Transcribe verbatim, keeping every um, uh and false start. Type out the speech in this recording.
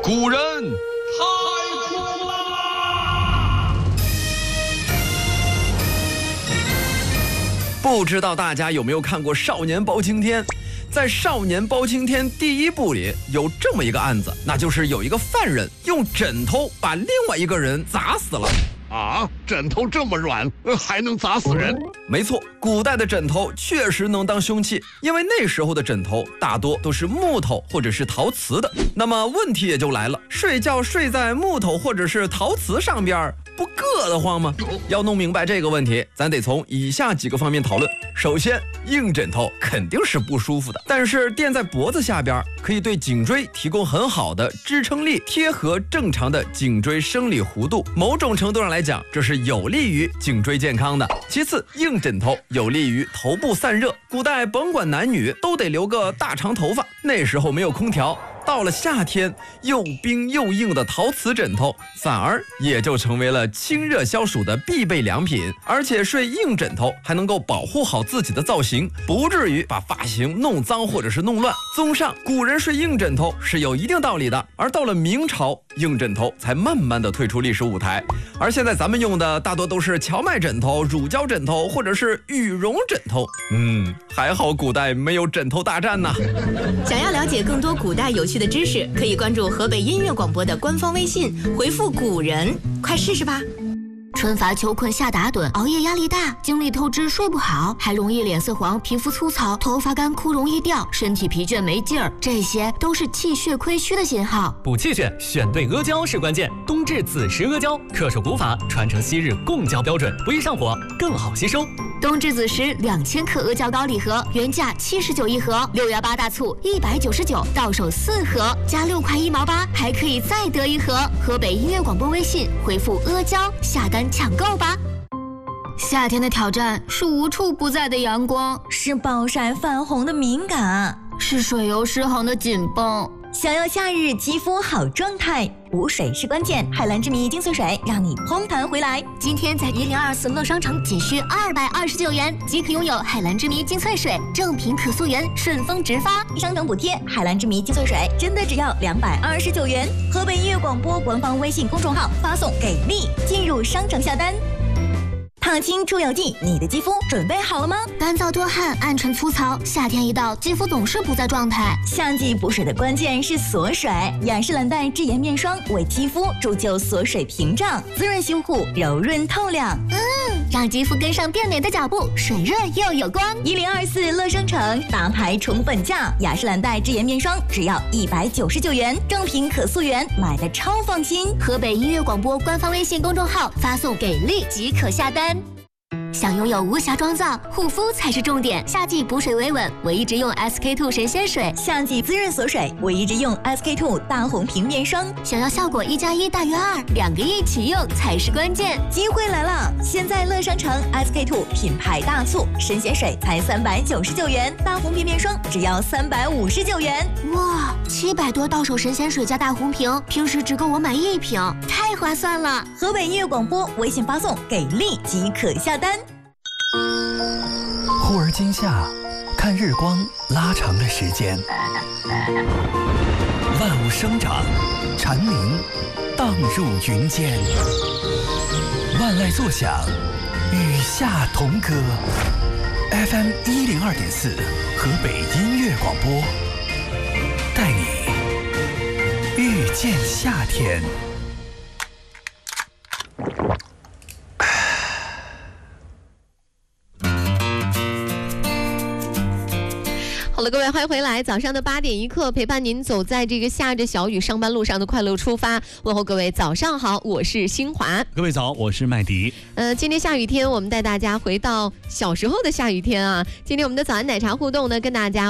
古人太苦啦！ 不知道大家有没有看过《少年包青天》？在《少年包青天》第一部里有这么一个案子，那就是有一个犯人用枕头把另外一个人砸死了。 啊，枕头这么软，还能砸死人？ 没错，古代的枕头确实能当凶器，因为那时候的枕头大多都是木头或者是陶瓷的。那么问题也就来了，睡觉睡在木头或者是陶瓷上边，不硌得慌吗？要弄明白这个问题，咱得从以下几个方面讨论。首先，硬枕头肯定是不舒服的，但是垫在脖子下边可以对颈椎提供很好的支撑力，贴合正常的颈椎生理弧度，某种程度上来讲，这是有利于颈椎健康的。其次，硬枕头有利于头部散热。古代甭管男女都得留个大长头发，那时候没有空调，到了夏天，又冰又硬的陶瓷枕头反而也就成为了清热消暑的必备良品。而且睡硬枕头还能够保护好自己的造型，不至于把发型弄脏或者是弄乱。综上，古人睡硬枕头是有一定道理的。而到了明朝，硬枕头才慢慢的退出历史舞台。而现在咱们用的大多都是荞麦枕头、乳胶枕头或者是羽绒枕头。嗯，还好古代没有枕头大战呐。 想要了解更多古代有趣的知识，可以关注河北音乐广播的官方微信，回复古人，快试试吧。 春乏秋困夏打盹，熬夜压力大，精力透支睡不好，还容易脸色黄、皮肤粗糙、头发干枯容易掉，身体疲倦没劲儿，这些都是气血亏虚的信号。 补气血选对阿胶是关键，冬至子时阿胶，恪守古法，传承昔日贡胶标准，不易上火，更好吸收。 冬至子时两千克阿胶膏礼盒，原价七十九一盒，六幺八大促一百九十九，到手四盒，加六块一毛八，还可以再得一盒。河北音乐广播微信回复阿胶下单抢购吧。夏天的挑战是无处不在的阳光， 是暴晒泛红的敏感， 是水油失衡的紧绷。 想要夏日肌肤好状态，补水是关键。海蓝之谜精粹水让你嘭弹回来。 今天在一零二四乐商城仅需二百二十九元即可拥有海蓝之谜精粹水，正品可溯源，顺丰直发， 商城补贴。海蓝之谜精粹水真的只要两百二十九元。河北音乐广播官方微信公众号发送给力，进入商城下单。烫青出油剂，你的肌肤准备好了吗？ 干燥多汗、暗沉粗糙，夏天一到，肌肤总是不在状态。 夏季补水的关键是锁水，雅诗兰黛智妍面霜为肌肤铸就锁水屏障，滋润修护，柔润透亮。 嗯，让肌肤跟上变美的脚步，水润又有光。 一零二四乐商城大牌宠粉价，雅诗兰黛智妍面霜只要一百九十九元，正品可溯源，买的超放心。 河北音乐广播官方微信公众号发送给力即可下单。想拥有无瑕妆造，护肤才是重点。夏季补水维稳，我一直用 S K two 神仙水； 夏季滋润锁水，我一直用 S K two 大红瓶面霜。 想要效果一加一大于二，两个一起用才是关键。 机会来了！现在乐商城 S K two 品牌大促，神仙水才三百九十九元，大红瓶面霜只要三百五十九元。 哇，七百多到手神仙水加大红瓶，平时只够我买一瓶，太划算了！ 河北音乐广播微信发送给力即可下单。 忽而今夏，看日光拉长了时间，万物生长，蝉鸣荡入云间，万籁作响，与夏同歌。F M 一零二点四，河北音乐广播，带你遇见夏天。 好了，各位欢迎回来，早上的八点一刻，陪伴您走在这个下着小雨上班路上的快乐出发。问候各位早上好，我是新华。 各位早，我是麦迪。 呃，今天下雨天，我们带大家回到小时候的下雨天啊。今天我们的早安奶茶互动呢，跟大家